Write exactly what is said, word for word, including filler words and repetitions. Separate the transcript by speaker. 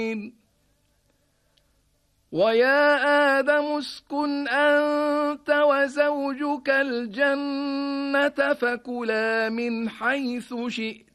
Speaker 1: وَيَا آدَمُ اسْكُنْ أَنْتَ وَزَوْجُكَ الْجَنَّةَ فَكُلَا مِنْ حَيْثُ شِئْتُمَا